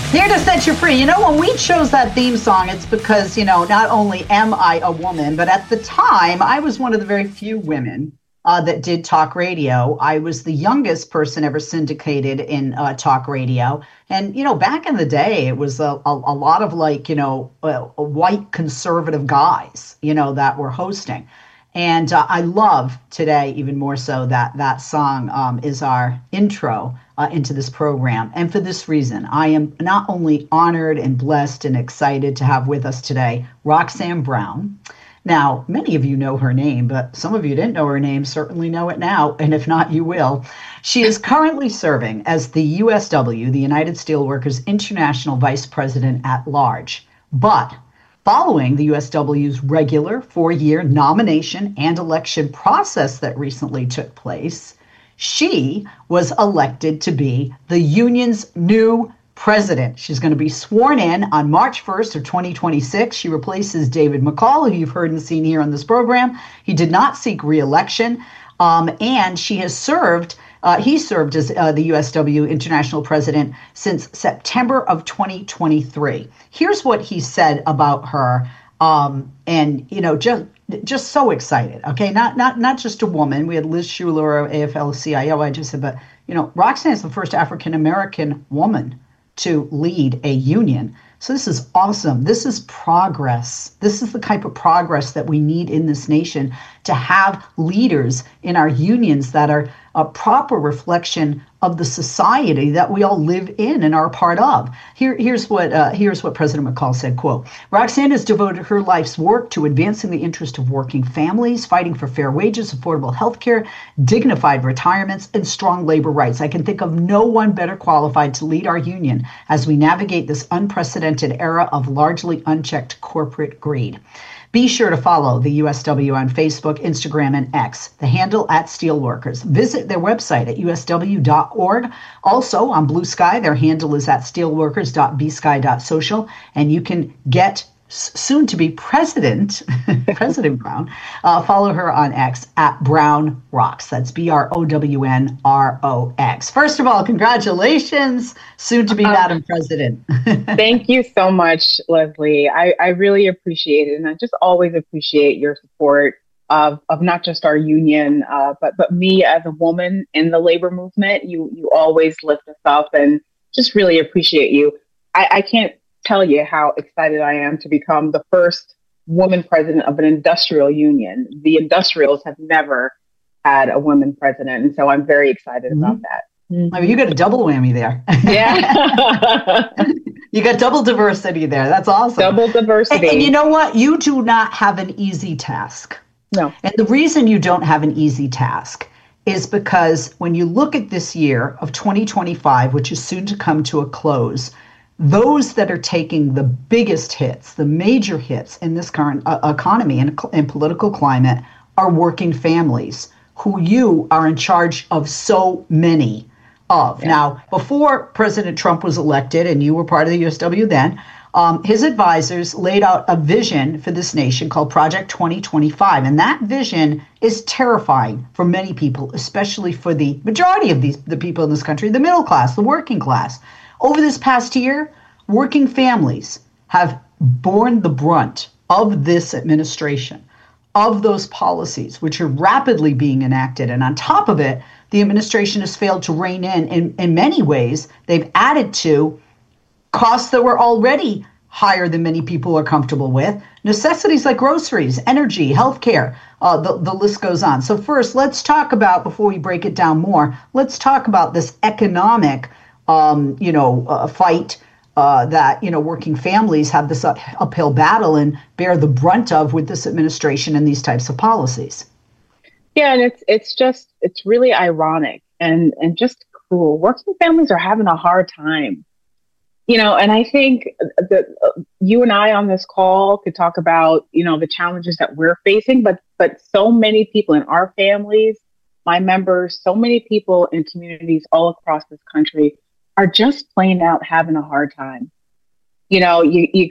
Here to set you free. You know, when we chose that theme song, it's because, not only am I a woman, but at the time, I was one of the very few women that did talk radio. I was the youngest person ever syndicated in talk radio. And, back in the day, it was a lot of white conservative guys, that were hosting. And I love today, even more so, that song is our intro into this program. And for this reason, I am not only honored and blessed and excited to have with us today Roxanne Brown. Now, many of you know her name, but some of you didn't know her name, certainly know it now, and if not, you will. She is currently serving as the USW, the United Steelworkers International Vice President at Large. But following the USW's regular 4-year nomination and election process that recently took place, she was elected to be the union's new president. She's going to be sworn in on March 1st of 2026. She replaces David McCall, who you've heard and seen here on this program. He did not seek re-election, and he served as the USW International President since September of 2023. Here's what he said about her, just so excited. Okay, not just a woman. We had Liz Shuler of AFL-CIO. I just said, but Roxanne is the first African American woman to lead a union. So this is awesome. This is progress. This is the type of progress that we need in this nation, to have leaders in our unions that are a proper reflection of the society that we all live in and are part of. Here's what President McCall said, quote, Roxanne has devoted her life's work to advancing the interest of working families, fighting for fair wages, affordable health care, dignified retirements, and strong labor rights. I can think of no one better qualified to lead our union as we navigate this unprecedented era of largely unchecked corporate greed. Be sure to follow the USW on Facebook, Instagram, and X, the handle at Steelworkers. Visit their website at usw.org. Also on Blue Sky, their handle is at steelworkers.bsky.social, and you can get soon to be President Brown. Follow her on X at Brown Rocks. That's BROWNROX. First of all, congratulations, soon to be Madam President. Thank you so much, Leslie. I really appreciate it. And I just always appreciate your support of not just our union, but me as a woman in the labor movement. You always lift us up, and just really appreciate you. I can't tell you how excited I am to become the first woman president of an industrial union. The industrials have never had a woman president, and so I'm very excited about that. Mm-hmm. I mean, you got a double whammy there. Yeah. You got double diversity there. That's awesome. Double diversity. And you know what? You do not have an easy task. No. And the reason you don't have an easy task is because when you look at this year of 2025, which is soon to come to a close, those that are taking the biggest hits, the major hits in this current economy and political climate are working families, who you are in charge of so many of. Yeah. Now, before President Trump was elected, and you were part of the USW then, his advisors laid out a vision for this nation called Project 2025. And that vision is terrifying for many people, especially for the majority of the people in this country, the middle class, the working class. Over this past year, working families have borne the brunt of this administration, of those policies, which are rapidly being enacted. And on top of it, the administration has failed to rein in many ways. They've added to costs that were already higher than many people are comfortable with. Necessities like groceries, energy, healthcare, the list goes on. So first, let's talk about, before we break it down more, let's talk about this economic fight that, working families have this uphill battle and bear the brunt of with this administration and these types of policies. Yeah, and it's really ironic and just cruel. Working families are having a hard time. And I think that you and I on this call could talk about, the challenges that we're facing, but so many people in our families, my members, so many people in communities all across this country are just plain out having a hard time. You